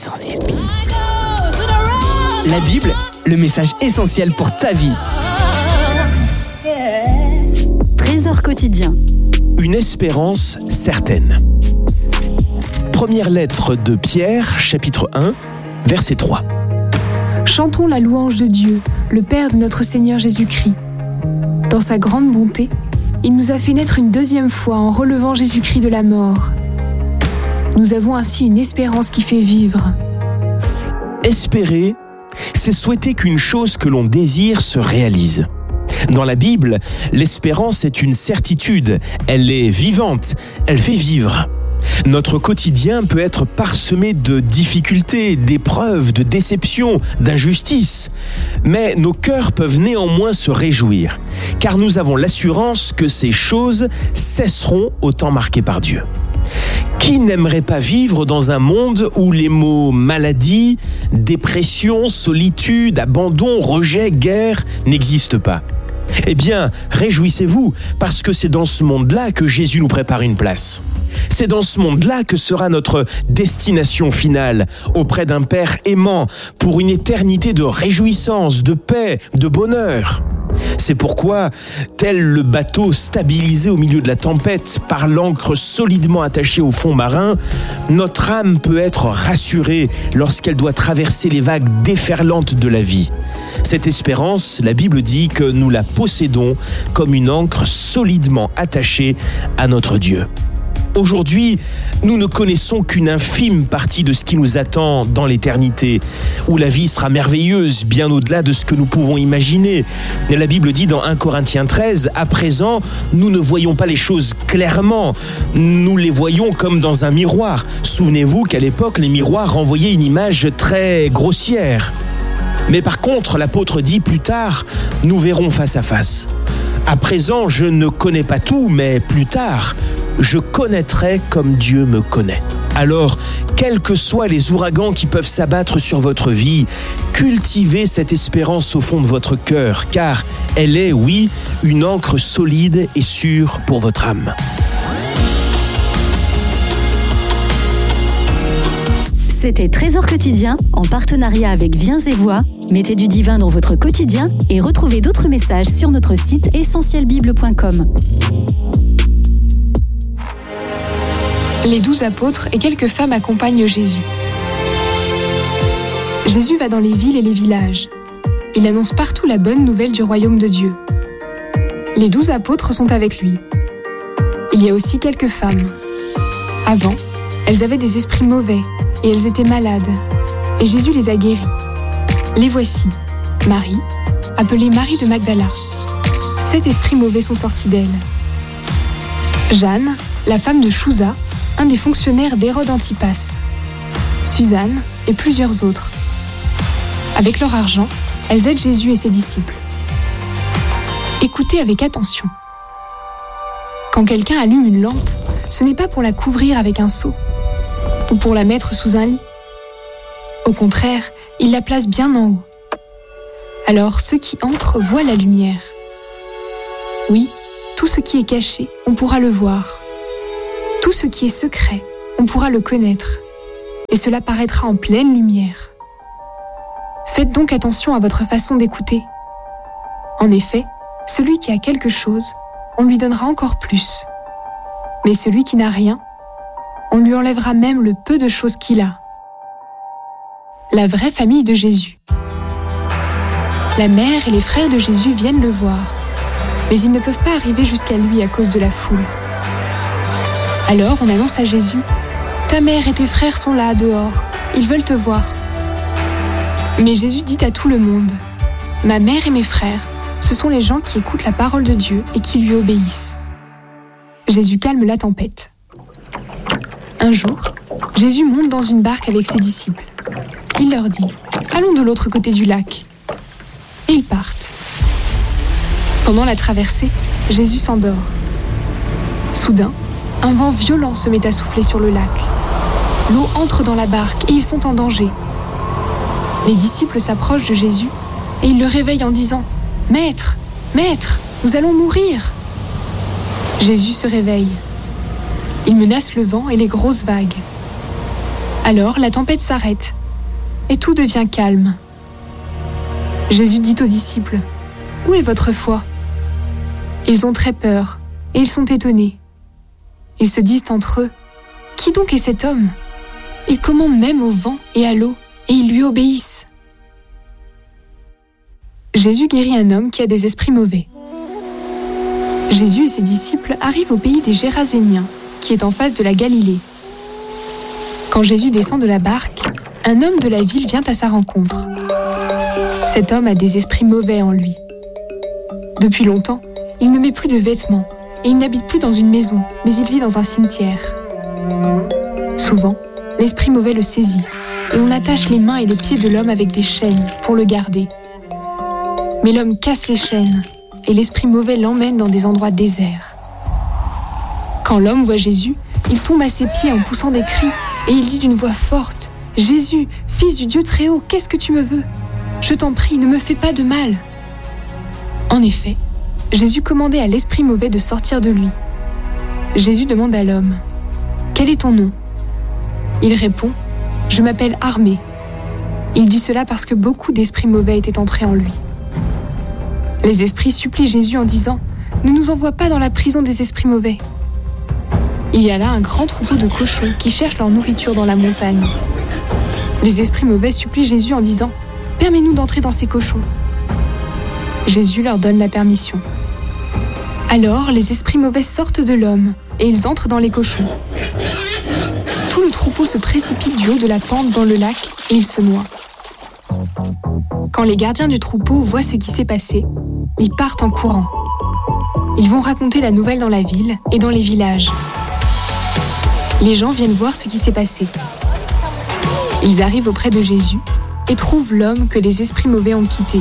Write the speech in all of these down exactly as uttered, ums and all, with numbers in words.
Essentiel Bible. La Bible, le message essentiel pour ta vie. Trésor quotidien. Une espérance certaine. Première lettre de Pierre, chapitre un, verset trois. Chantons la louange de Dieu, le Père de notre Seigneur Jésus-Christ. Dans sa grande bonté, il nous a fait naître une deuxième fois en relevant Jésus-Christ de la mort. Nous avons ainsi une espérance qui fait vivre. Espérer, c'est souhaiter qu'une chose que l'on désire se réalise. Dans la Bible, l'espérance est une certitude, elle est vivante, elle fait vivre. Notre quotidien peut être parsemé de difficultés, d'épreuves, de déceptions, d'injustices. Mais nos cœurs peuvent néanmoins se réjouir, car nous avons l'assurance que ces choses cesseront au temps marqué par Dieu. Qui n'aimerait pas vivre dans un monde où les mots maladie, dépression, solitude, abandon, rejet, guerre n'existent pas ? Eh bien, réjouissez-vous, parce que c'est dans ce monde-là que Jésus nous prépare une place. C'est dans ce monde-là que sera notre destination finale, auprès d'un Père aimant, pour une éternité de réjouissance, de paix, de bonheur. C'est pourquoi, tel le bateau stabilisé au milieu de la tempête par l'ancre solidement attachée au fond marin, notre âme peut être rassurée lorsqu'elle doit traverser les vagues déferlantes de la vie. Cette espérance, la Bible dit que nous la possédons comme une ancre solidement attachée à notre Dieu. Aujourd'hui, nous ne connaissons qu'une infime partie de ce qui nous attend dans l'éternité, où la vie sera merveilleuse, bien au-delà de ce que nous pouvons imaginer. Et la Bible dit dans un Corinthiens treize, « À présent, nous ne voyons pas les choses clairement, nous les voyons comme dans un miroir. » Souvenez-vous qu'à l'époque, les miroirs renvoyaient une image très grossière. Mais par contre, l'apôtre dit plus tard, nous verrons face à face. À présent, je ne connais pas tout, mais plus tard, je connaîtrai comme Dieu me connaît. Alors, quels que soient les ouragans qui peuvent s'abattre sur votre vie, cultivez cette espérance au fond de votre cœur, car elle est, oui, une ancre solide et sûre pour votre âme. C'était Trésor quotidien, en partenariat avec Viens et Voix. Mettez du divin dans votre quotidien et retrouvez d'autres messages sur notre site essentiel bible point com. Les douze apôtres et quelques femmes accompagnent Jésus. Jésus va dans les villes et les villages. Il annonce partout la bonne nouvelle du royaume de Dieu. Les douze apôtres sont avec lui. Il y a aussi quelques femmes. Avant, elles avaient des esprits mauvais et elles étaient malades. Et Jésus les a guéries. Les voici. Marie, appelée Marie de Magdala. Sept esprits mauvais sont sortis d'elle. Jeanne, la femme de Chouza, un des fonctionnaires d'Hérode Antipas. Suzanne et plusieurs autres. Avec leur argent, elles aident Jésus et ses disciples. Écoutez avec attention. Quand quelqu'un allume une lampe, ce n'est pas pour la couvrir avec un seau ou pour la mettre sous un lit. Au contraire, il la place bien en haut. Alors ceux qui entrent voient la lumière. Oui, tout ce qui est caché, on pourra le voir. Tout ce qui est secret, on pourra le connaître. Et cela paraîtra en pleine lumière. Faites donc attention à votre façon d'écouter. En effet, celui qui a quelque chose, on lui donnera encore plus. Mais celui qui n'a rien, on lui enlèvera même le peu de choses qu'il a. La vraie famille de Jésus. La mère et les frères de Jésus viennent le voir, mais ils ne peuvent pas arriver jusqu'à lui à cause de la foule. Alors on annonce à Jésus, « Ta mère et tes frères sont là dehors, ils veulent te voir. » Mais Jésus dit à tout le monde, « Ma mère et mes frères, ce sont les gens qui écoutent la parole de Dieu et qui lui obéissent. » Jésus calme la tempête. Un jour, Jésus monte dans une barque avec ses disciples. Il leur dit, « Allons de l'autre côté du lac. » Et ils partent. Pendant la traversée, Jésus s'endort. Soudain, un vent violent se met à souffler sur le lac. L'eau entre dans la barque et ils sont en danger. Les disciples s'approchent de Jésus et ils le réveillent en disant « Maître, Maître, nous allons mourir !» Jésus se réveille. Il menace le vent et les grosses vagues. Alors la tempête s'arrête et tout devient calme. Jésus dit aux disciples : « Où est votre foi ? » Ils ont très peur et ils sont étonnés. Ils se disent entre eux : « Qui donc est cet homme ? Il commande même au vent et à l'eau et ils lui obéissent. » Jésus guérit un homme qui a des esprits mauvais. Jésus et ses disciples arrivent au pays des Géraséniens, qui est en face de la Galilée. Quand Jésus descend de la barque, un homme de la ville vient à sa rencontre. Cet homme a des esprits mauvais en lui. Depuis longtemps, il ne met plus de vêtements et il n'habite plus dans une maison, mais il vit dans un cimetière. Souvent, l'esprit mauvais le saisit et on attache les mains et les pieds de l'homme avec des chaînes pour le garder. Mais l'homme casse les chaînes et l'esprit mauvais l'emmène dans des endroits déserts. Quand l'homme voit Jésus, il tombe à ses pieds en poussant des cris et il dit d'une voix forte : « Jésus, fils du Dieu très haut, qu'est-ce que tu me veux ? Je t'en prie, ne me fais pas de mal. » En effet, Jésus commandait à l'esprit mauvais de sortir de lui. Jésus demande à l'homme : « Quel est ton nom ? » Il répond : « Je m'appelle Armée. » Il dit cela parce que beaucoup d'esprits mauvais étaient entrés en lui. Les esprits supplient Jésus en disant : « Ne nous envoie pas dans la prison des esprits mauvais. » Il y a là un grand troupeau de cochons qui cherchent leur nourriture dans la montagne. Les esprits mauvais supplient Jésus en disant : « Permets-nous d'entrer dans ces cochons. » Jésus leur donne la permission. Alors les esprits mauvais sortent de l'homme et ils entrent dans les cochons. Tout le troupeau se précipite du haut de la pente dans le lac et il se noie. Quand les gardiens du troupeau voient ce qui s'est passé, ils partent en courant. Ils vont raconter la nouvelle dans la ville et dans les villages. Les gens viennent voir ce qui s'est passé. Ils arrivent auprès de Jésus et trouvent l'homme que les esprits mauvais ont quitté.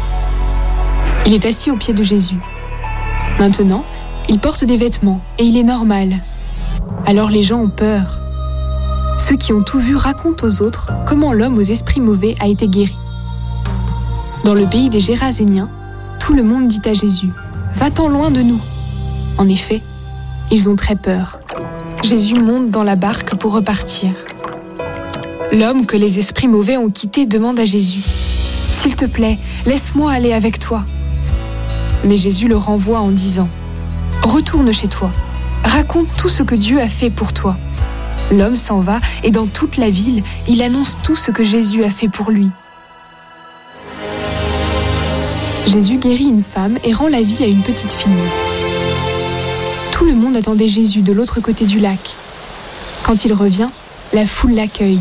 Il est assis aux pieds de Jésus. Maintenant, il porte des vêtements et il est normal. Alors les gens ont peur. Ceux qui ont tout vu racontent aux autres comment l'homme aux esprits mauvais a été guéri. Dans le pays des Géraséniens, tout le monde dit à Jésus : « Va-t'en loin de nous !» En effet, ils ont très peur. Jésus monte dans la barque pour repartir. L'homme que les esprits mauvais ont quitté demande à Jésus : « S'il te plaît, laisse-moi aller avec toi. » Mais Jésus le renvoie en disant : « Retourne chez toi, raconte tout ce que Dieu a fait pour toi. » L'homme s'en va et dans toute la ville, il annonce tout ce que Jésus a fait pour lui. Jésus guérit une femme et rend la vie à une petite fille. Tout le monde attendait Jésus de l'autre côté du lac. Quand il revient, la foule l'accueille.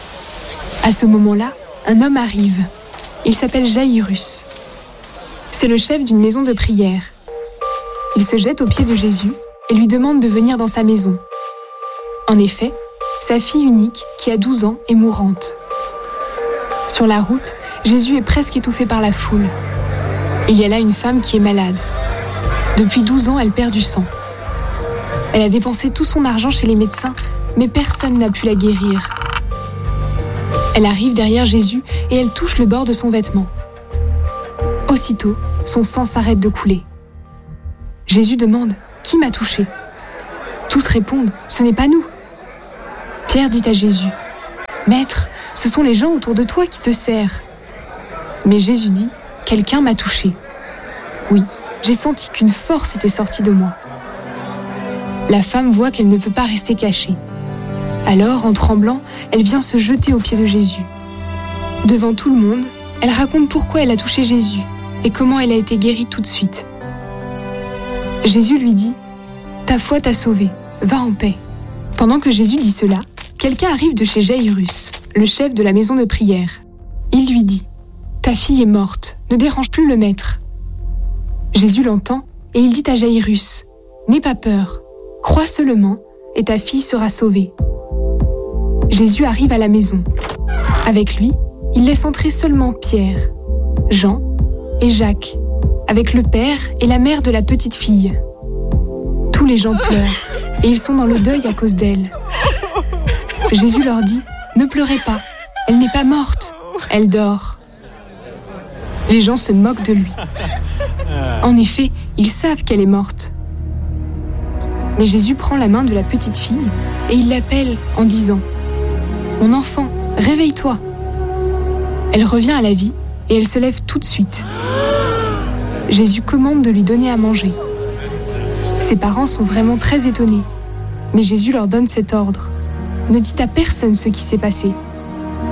À ce moment-là, un homme arrive. Il s'appelle Jaïrus. C'est le chef d'une maison de prière. Il se jette aux pieds de Jésus et lui demande de venir dans sa maison. En effet, sa fille unique, qui a douze ans, est mourante. Sur la route, Jésus est presque étouffé par la foule. Il y a là une femme qui est malade. Depuis douze ans, elle perd du sang. Elle a dépensé tout son argent chez les médecins, mais personne n'a pu la guérir. Elle arrive derrière Jésus et elle touche le bord de son vêtement. Aussitôt, son sang s'arrête de couler. Jésus demande : « Qui m'a touché ?» Tous répondent : « Ce n'est pas nous. » Pierre dit à Jésus : « Maître, ce sont les gens autour de toi qui te serrent. » Mais Jésus dit : « Quelqu'un m'a touché. Oui, j'ai senti qu'une force était sortie de moi. » La femme voit qu'elle ne peut pas rester cachée. Alors, en tremblant, elle vient se jeter aux pieds de Jésus. Devant tout le monde, elle raconte pourquoi elle a touché Jésus et comment elle a été guérie tout de suite. Jésus lui dit : « Ta foi t'a sauvée, va en paix. » Pendant que Jésus dit cela, quelqu'un arrive de chez Jaïrus, le chef de la maison de prière. Il lui dit : « Ta fille est morte, ne dérange plus le maître. » Jésus l'entend et il dit à Jaïrus : « N'aie pas peur, crois seulement et ta fille sera sauvée. » Jésus arrive à la maison. Avec lui, il laisse entrer seulement Pierre, Jean et Jacques, avec le père et la mère de la petite fille. Tous les gens pleurent et ils sont dans le deuil à cause d'elle. Jésus leur dit : « Ne pleurez pas, elle n'est pas morte, elle dort. » Les gens se moquent de lui. En effet, ils savent qu'elle est morte. Mais Jésus prend la main de la petite fille et il l'appelle en disant : « « Mon enfant, réveille-toi !» Elle revient à la vie et elle se lève tout de suite. Jésus commande de lui donner à manger. Ses parents sont vraiment très étonnés, mais Jésus leur donne cet ordre. Ne dites à personne ce qui s'est passé.